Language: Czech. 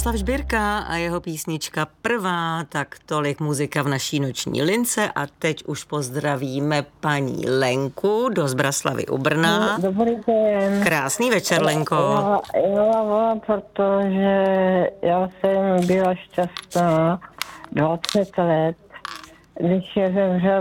Jaroslav Žbírka a jeho písnička Prvá, tak tolik muzika v naší noční lince a teď už pozdravíme paní Lenku do Zbraslavy u Brna. Dobrý den. Krásný večer, Lenko. Já volám, protože já jsem byla šťastná 20 let, když je zemřel